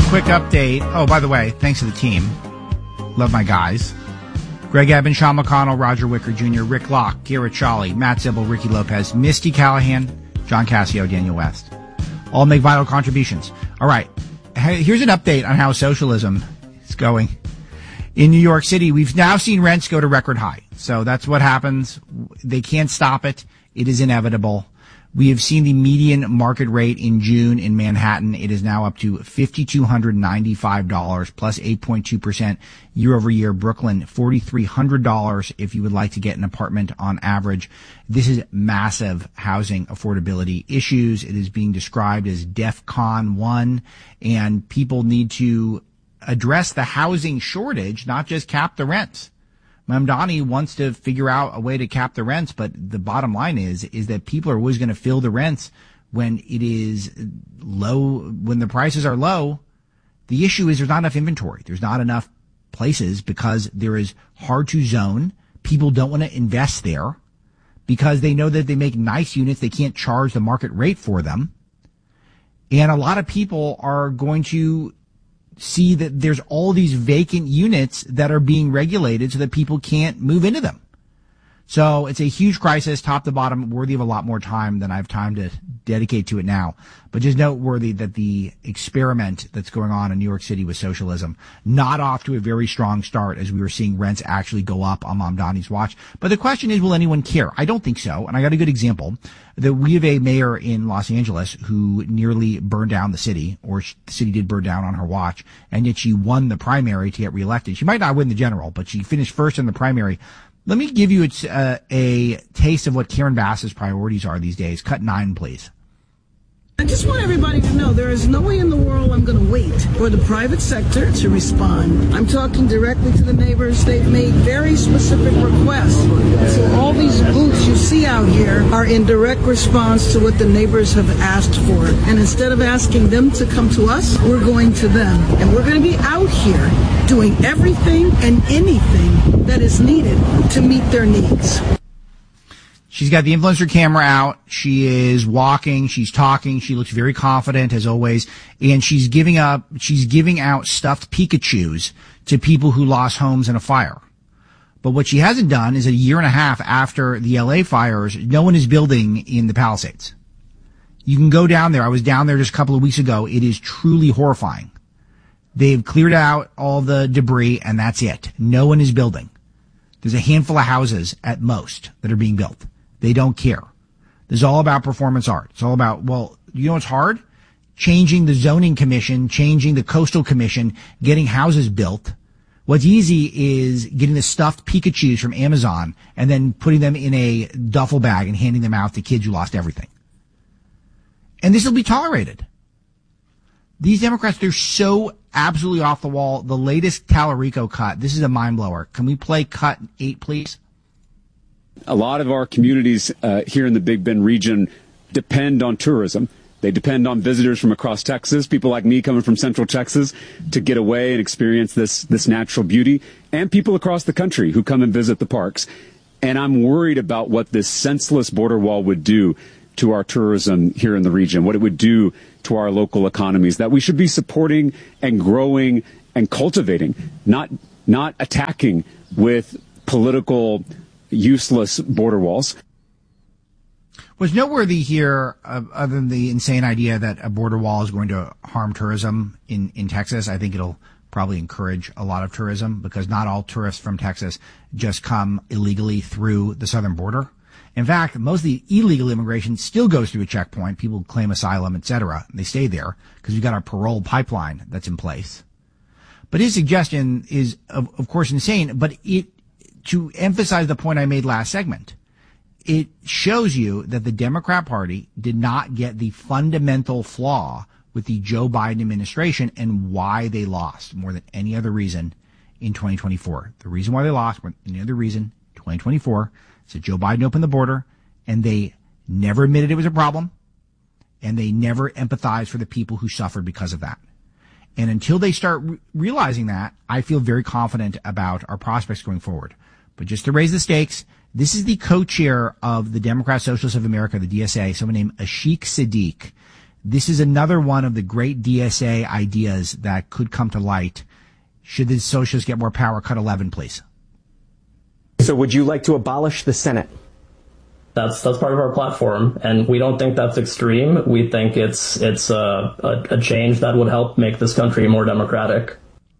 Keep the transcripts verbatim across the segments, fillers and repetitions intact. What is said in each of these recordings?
quick update. Oh, by the way, thanks to the team. Love my guys. Greg Eben, Sean McConnell, Roger Wicker Junior, Rick Locke, Garrett Shawley, Matt Zibble, Ricky Lopez, Misty Callahan, John Cassio, Daniel West. All make vital contributions. All right. Here's an update on how socialism is going. In New York City, we've now seen rents go to record high. So that's what happens. They can't stop it. It is inevitable. We have seen the median market rate in June in Manhattan. It is now up to five thousand two hundred ninety-five dollars plus eight point two percent year over year. Brooklyn, four thousand three hundred dollars if you would like to get an apartment on average. This is massive housing affordability issues. It is being described as DEFCON one, and people need to address the housing shortage, not just cap the rents. Mamdani wants to figure out a way to cap the rents, but the bottom line is, is that people are always going to fill the rents when it is low, when the prices are low. The issue is there's not enough inventory. There's not enough places because there is hard to zone. People don't want to invest there because they know that if they make nice units, they can't charge the market rate for them. And a lot of people are going to see that there's all these vacant units that are being regulated so that people can't move into them. So it's a huge crisis, top to bottom, worthy of a lot more time than I have time to dedicate to it now. But just noteworthy that the experiment that's going on in New York City with socialism, not off to a very strong start as we were seeing rents actually go up on Mamdani's watch. But the question is, will anyone care? I don't think so. And I got a good example that we have a mayor in Los Angeles who nearly burned down the city, or the city did burn down on her watch, and yet she won the primary to get reelected. She might not win the general, but she finished first in the primary. Let me give you a, uh, a taste of what Karen Bass's priorities are these days. Cut nine, please. I just want everybody to know there is no way in the world I'm going to wait for the private sector to respond. I'm talking directly to the neighbors. They've made very specific requests. So all these booths you see out here are in direct response to what the neighbors have asked for. And instead of asking them to come to us, we're going to them. And we're going to be out here doing everything and anything that is needed to meet their needs. She's got the influencer camera out. She is walking. She's talking. She looks very confident as always. And she's giving up, she's giving out stuffed Pikachus to people who lost homes in a fire. But what she hasn't done is a year and a half after the L A fires, no one is building in the Palisades. You can go down there. I was down there just a couple of weeks ago. It is truly horrifying. They've cleared out all the debris and that's it. No one is building. There's a handful of houses at most that are being built. They don't care. This is all about performance art. It's all about, well, you know what's hard? Changing the zoning commission, changing the coastal commission, getting houses built. What's easy is getting the stuffed Pikachus from Amazon and then putting them in a duffel bag and handing them out to kids who lost everything. And this will be tolerated. These Democrats, they're so absolutely off the wall. The latest Tallarico cut, this is a mind blower. Can we play cut eight, please? A lot of our communities uh, here in the Big Bend region depend on tourism. They depend on visitors from across Texas, people like me coming from Central Texas to get away and experience this this natural beauty, and people across the country who come and visit the parks. And I'm worried about what this senseless border wall would do to our tourism here in the region, what it would do to our local economies, that we should be supporting and growing and cultivating, not not attacking with political useless border walls. What's noteworthy here, uh, other than the insane idea that a border wall is going to harm tourism in, in Texas, I think it'll probably encourage a lot of tourism because not all tourists from Texas just come illegally through the southern border. In fact, most of the illegal immigration still goes through a checkpoint. People claim asylum, et cetera. They stay there because we've got our parole pipeline that's in place. But his suggestion is, of, of course, insane, but it, to emphasize the point I made last segment, it shows you that the Democrat Party did not get the fundamental flaw with the Joe Biden administration and why they lost more than any other reason in twenty twenty-four. The reason why they lost more than any other reason in twenty twenty-four is that Joe Biden opened the border and they never admitted it was a problem and they never empathized for the people who suffered because of that. And until they start re- realizing that, I feel very confident about our prospects going forward. But just to raise the stakes, this is the co-chair of the Democrat Socialists of America, the D S A, someone named Ashik Siddiq. This is another one of the great D S A ideas that could come to light. Should the socialists get more power? Cut eleven, please. So would you like to abolish the Senate? That's that's part of our platform, and we don't think that's extreme. We think it's it's a, a, a change that would help make this country more democratic.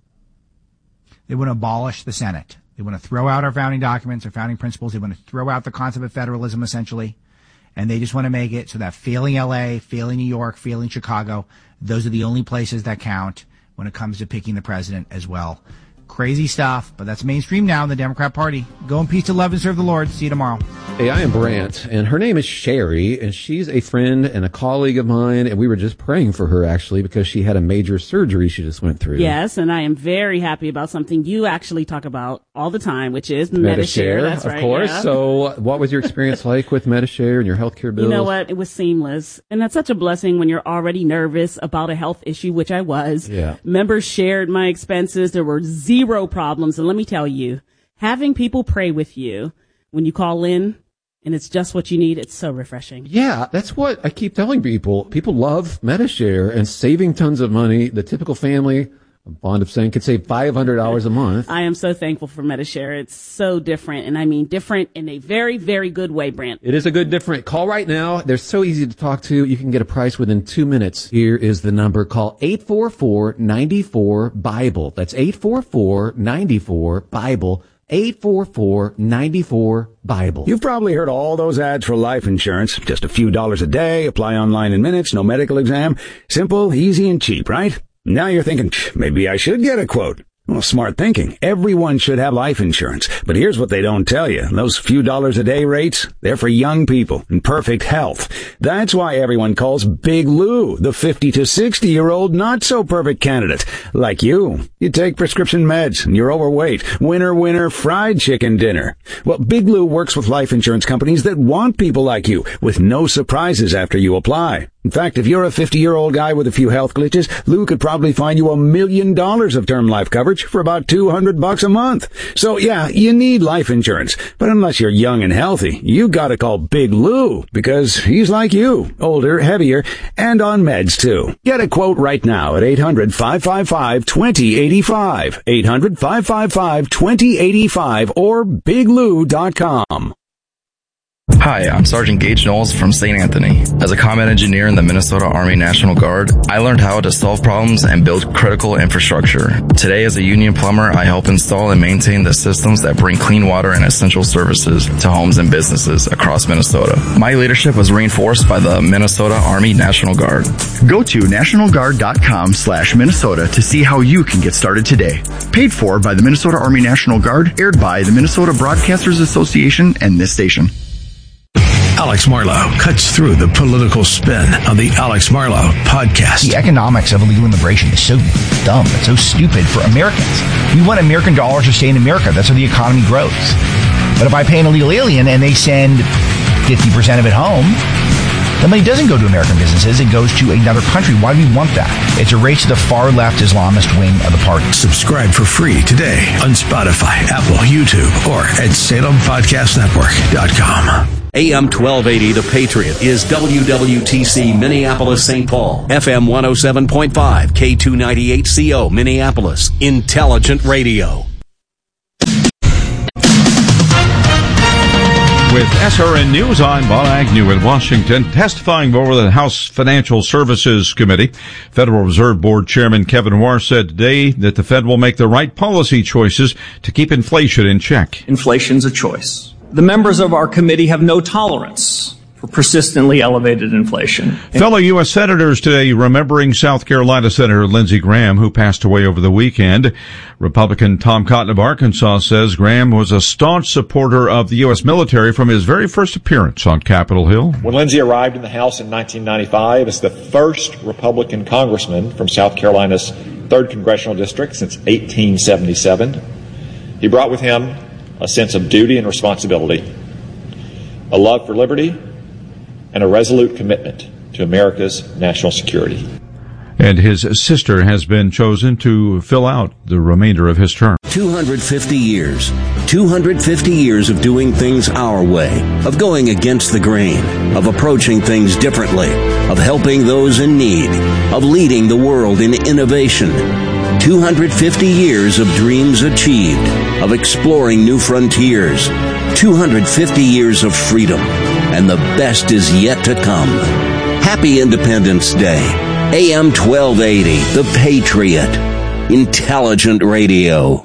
They want to abolish the Senate. They want to throw out our founding documents, our founding principles. They want to throw out the concept of federalism, essentially. And they just want to make it so that failing L A, failing New York, failing Chicago, those are the only places that count when it comes to picking the president as well. Crazy stuff, but that's mainstream now in the Democrat Party. Go in peace to love and serve the Lord. See you tomorrow. Hey, I am Brant, and her name is Sherry, and she's a friend and a colleague of mine, and we were just praying for her, actually, because she had a major surgery she just went through. Yes, and I am very happy about something you actually talk about all the time, which is Medi-Share. Medi-Share, That's of right, course. yeah. So what was your experience like with Medi-Share and your healthcare bills? You know what? It was seamless. And that's such a blessing when you're already nervous about a health issue, which I was. Yeah. Members shared my expenses. There were zero problems. And let me tell you, having people pray with you when you call in, and it's just what you need, it's so refreshing. Yeah, that's what I keep telling people. People love Medi-Share and saving tons of money. The typical family, I'm fond of saying, could save five hundred dollars a month. I am so thankful for Medi-Share. It's so different, and I mean different in a very, very good way, Brant. It is a good different. Call right now. They're so easy to talk to. You can get a price within two minutes. Here is the number. Call eight four four, nine four, BIBLE. That's eight four four, nine four, BIBLE. eight four four, nine four, BIBLE. You've probably heard all those ads for life insurance. Just a few dollars a day, apply online in minutes, no medical exam. Simple, easy, and cheap, right? Now you're thinking, maybe I should get a quote. Well, smart thinking. Everyone should have life insurance. But here's what they don't tell you. Those few dollars a day rates, they're for young people in perfect health. That's why everyone calls Big Lou the fifty to sixty year old not so perfect candidate. Like you. You take prescription meds and you're overweight. Winner, winner, fried chicken dinner. Well, Big Lou works with life insurance companies that want people like you with no surprises after you apply. In fact, if you're a fifty-year-old guy with a few health glitches, Lou could probably find you a million dollars of term life coverage for about two hundred bucks a month. So yeah, you need life insurance. But unless you're young and healthy, you gotta call Big Lou because he's like you, older, heavier, and on meds too. Get a quote right now at eight hundred, five five five, two zero eight five, eight hundred, five five five, two zero eight five, or big lou dot com. Hi, I'm Sergeant Gage Knowles from Saint Anthony. As a combat engineer in the Minnesota Army National Guard, I learned how to solve problems and build critical infrastructure. Today, as a union plumber, I help install and maintain the systems that bring clean water and essential services to homes and businesses across Minnesota. My leadership was reinforced by the Minnesota Army National Guard. Go to national guard dot com slash Minnesota to see how you can get started today. Paid for by the Minnesota Army National Guard, aired by the Minnesota Broadcasters Association and this station. Alex Marlow cuts through the political spin on the Alex Marlow podcast. The economics of illegal immigration is so dumb. It's so stupid for Americans. We want American dollars to stay in America. That's how the economy grows. But if I pay an illegal alien and they send fifty percent of it home, the money doesn't go to American businesses. It goes to another country. Why do we want that? It's a race to the far left Islamist wing of the party. Subscribe for free today on Spotify, Apple, YouTube, or at Salem Podcast Network dot com. A M twelve eighty The Patriot is W W T C Minneapolis Saint Paul, F M one oh seven point five, K two ninety-eight C O Minneapolis, Intelligent Radio. With S R N News, I'm Bob Agnew in Washington. Testifying before the House Financial Services Committee, Federal Reserve Board Chairman Kevin Warr said today that the Fed will make the right policy choices to keep inflation in check. Inflation's a choice. The members of our committee have no tolerance for persistently elevated inflation. Fellow U S senators today remembering South Carolina Senator Lindsey Graham, who passed away over the weekend. Republican Tom Cotton of Arkansas says Graham was a staunch supporter of the U S military from his very first appearance on Capitol Hill. When Lindsey arrived in the House in nineteen ninety-five as the first Republican congressman from South Carolina's third Congressional District since eighteen seventy-seven, he brought with him a sense of duty and responsibility, a love for liberty, and a resolute commitment to America's national security. And his sister has been chosen to fill out the remainder of his term. two hundred fifty years. two hundred fifty years of doing things our way, of going against the grain, of approaching things differently, of helping those in need, of leading the world in innovation. two hundred fifty years of dreams achieved, of exploring new frontiers. two hundred fifty years of freedom, and the best is yet to come. Happy Independence Day. A M twelve eighty, The Patriot. Intelligent radio.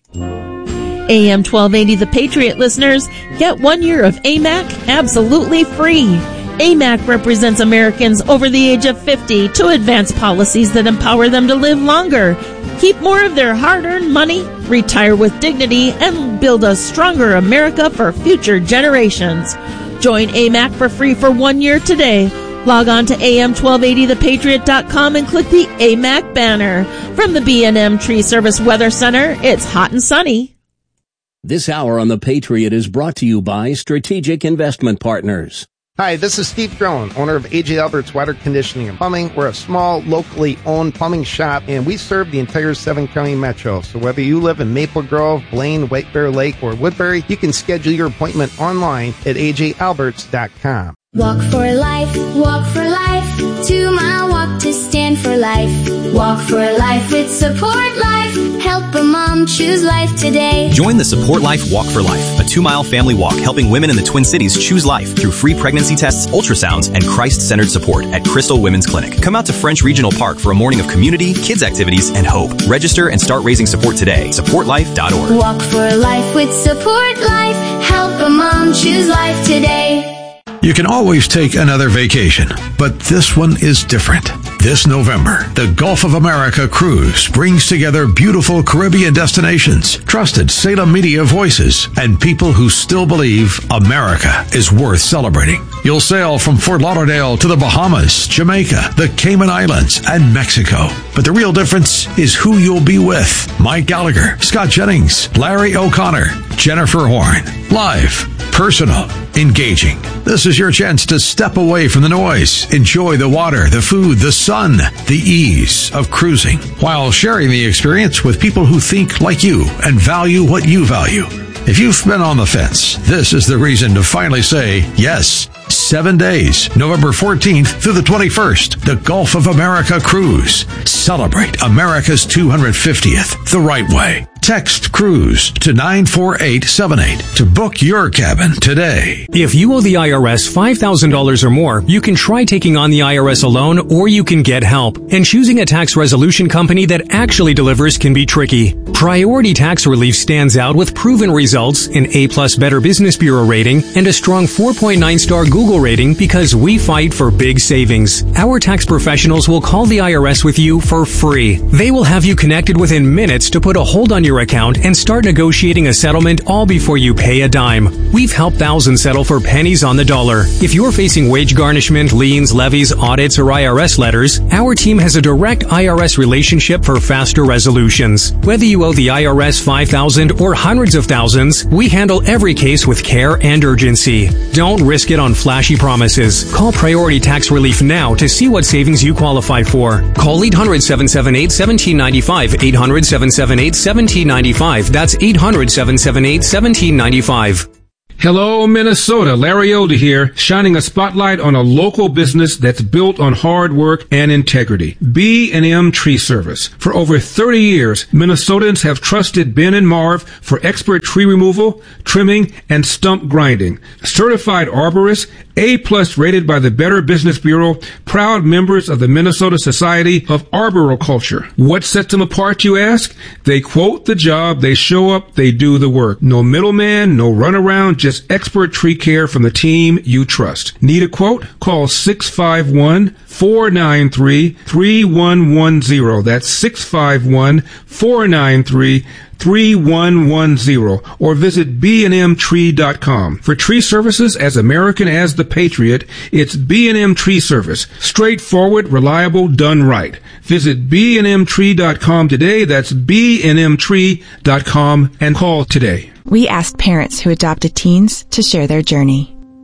A M twelve eighty, The Patriot listeners, get one year of A M A C absolutely free. A M A C represents Americans over the age of fifty to advance policies that empower them to live longer, keep more of their hard-earned money, retire with dignity, and build a stronger America for future generations. Join A M A C for free for one year today. Log on to A M twelve eighty the patriot dot com and click the A M A C banner. From the B and M Tree Service Weather Center, it's hot and sunny. This hour on The Patriot is brought to you by Strategic Investment Partners. Hi, this is Steve Drone, owner of A J Albert's Water Conditioning and Plumbing. We're a small, locally owned plumbing shop, and we serve the entire seven-county metro. So whether you live in Maple Grove, Blaine, White Bear Lake, or Woodbury, you can schedule your appointment online at A J Alberts dot com. Walk for life, walk for life, two-mile walk to stand for life. Walk for life with Support Life, help a mom choose life today. Join the Support Life Walk for Life, a two-mile family walk helping women in the Twin Cities choose life through free pregnancy tests, ultrasounds, and Christ-centered support at Crystal Women's Clinic. Come out to French Regional Park for a morning of community, kids activities, and hope. Register and start raising support today. support life dot org. Walk for life with Support Life, help a mom choose life today. You can always take another vacation, but this one is different. This November, the Gulf of America Cruise brings together beautiful Caribbean destinations, trusted Salem media voices, and people who still believe America is worth celebrating. You'll sail from Fort Lauderdale to the Bahamas, Jamaica, the Cayman Islands, and Mexico. But the real difference is who you'll be with. Mike Gallagher, Scott Jennings, Larry O'Connor, Jennifer Horn. Live, personal, engaging. This is your chance to step away from the noise, enjoy the water, the food, the sun, the ease of cruising, while sharing the experience with people who think like you and value what you value. If you've been on the fence, this is the reason to finally say yes. Seven days, November fourteenth through the twenty-first, the Gulf of America Cruise. Celebrate America's two hundred fiftieth the right way. Text CRUISE to nine four eight seven eight to book your cabin today. If you owe the I R S five thousand dollars or more, you can try taking on the I R S alone, or you can get help. And choosing a tax resolution company that actually delivers can be tricky. Priority Tax Relief stands out with proven results, an A-plus Better Business Bureau rating, and a strong four point nine star Google rating because we fight for big savings. Our tax professionals will call the I R S with you for free. They will have you connected within minutes to put a hold on your account and start negotiating a settlement all before you pay a dime. We've helped thousands settle for pennies on the dollar. If you're facing wage garnishment, liens, levies, audits, or I R S letters, our team has a direct I R S relationship for faster resolutions. Whether you owe the I R S five thousand dollars or hundreds of thousands, we handle every case with care and urgency. Don't risk it on flashy promises. Call Priority Tax Relief now to see what savings you qualify for. Call eight hundred, seven seven eight, one seven nine five, eight hundred, seven seven eight, one seven nine five. That's eight hundred, seven seven eight, one seven nine five. Hello, Minnesota. Larry Elder here, shining a spotlight on a local business that's built on hard work and integrity. B and M Tree Service. For over thirty years, Minnesotans have trusted Ben and Marv for expert tree removal, trimming, and stump grinding. Certified arborists, A-plus rated by the Better Business Bureau, proud members of the Minnesota Society of Arboriculture. What sets them apart, you ask? They quote the job, they show up, they do the work. No middleman, no runaround, just expert tree care from the team you trust. Need a quote? Call six five one, four nine three, three one one zero. That's six five one, four nine three, three one one zero, or visit b and m tree dot com. For tree services as American as the Patriot, it's B and M Tree Service. Straightforward, reliable, done right. Visit b and m tree dot com today. That's b and m tree dot com and call today. We asked parents who adopted teens to share their journey.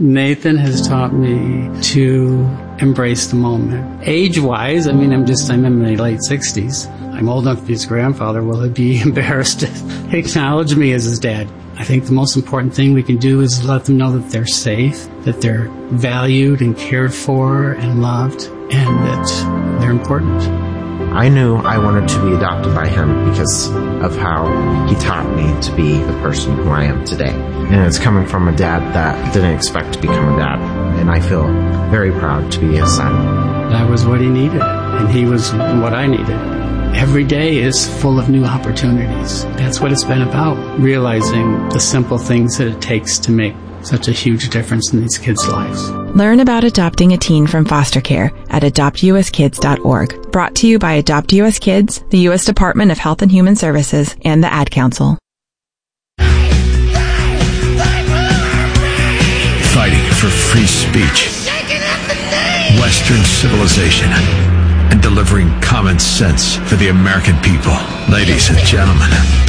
Nathan has taught me to embrace the moment. Age-wise, I mean, I'm just, I'm in my late sixties. I'm old enough to be his grandfather. Will he be embarrassed to acknowledge me as his dad? I think the most important thing we can do is let them know that they're safe, that they're valued and cared for and loved, and that they're important. I knew I wanted to be adopted by him because of how he taught me to be the person who I am today. And it's coming from a dad that didn't expect to become a dad. And I feel very proud to be his son. That was what he needed, and he was what I needed. Every day is full of new opportunities. That's what it's been about, realizing the simple things that it takes to make such a huge difference in these kids' lives. Learn about adopting a teen from foster care at adopt u s kids dot org. Brought to you by Adopt U S Kids, the U S Department of Health and Human Services, and the Ad Council. Fighting for free speech, Western civilization, and delivering common sense for the American people. Ladies and gentlemen,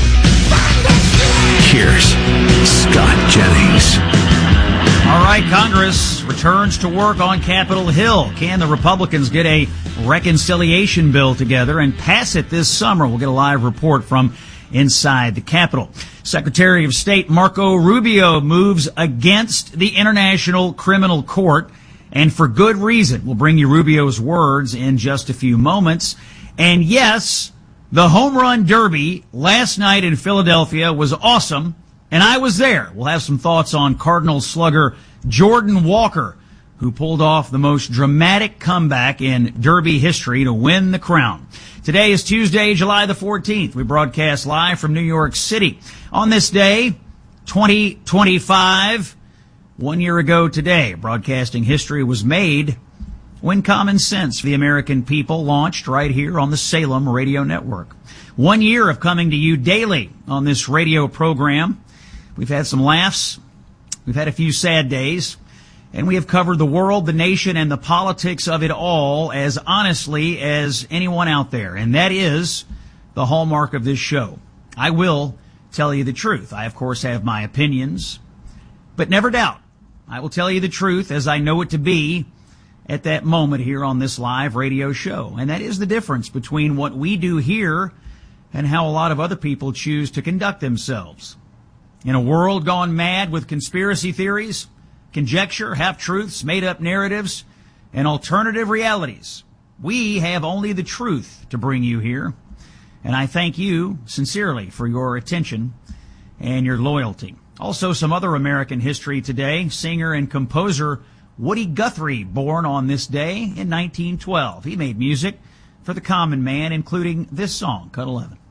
here's Scott Jennings. All right, Congress returns to work on Capitol Hill. Can the Republicans get a reconciliation bill together and pass it this summer? We'll get a live report from inside the Capitol. Secretary of State Marco Rubio moves against the International Criminal Court, and for good reason. We'll bring you Rubio's words in just a few moments. And yes, the home run derby last night in Philadelphia was awesome, and I was there. We'll have some thoughts on Cardinals slugger Jordan Walker, who pulled off the most dramatic comeback in Derby history to win the crown. Today is Tuesday, July the fourteenth. We broadcast live from New York City. On this day, twenty twenty-five, one year ago today, broadcasting history was made when Common Sense for the American People launched right here on the Salem Radio Network. One year of coming to you daily on this radio program. We've had some laughs. We've had a few sad days. And we have covered the world, the nation, and the politics of it all as honestly as anyone out there. And that is the hallmark of this show. I will tell you the truth. I, of course, have my opinions, but never doubt I will tell you the truth as I know it to be at that moment here on this live radio show. And that is the difference between what we do here and how a lot of other people choose to conduct themselves. In a world gone mad with conspiracy theories, conjecture, half-truths, made-up narratives, and alternative realities, we have only the truth to bring you here. And I thank you sincerely for your attention and your loyalty. Also, some other American history today. Singer and composer Woody Guthrie, born on this day in nineteen twelve. He made music for the common man, including this song, Cut eleven.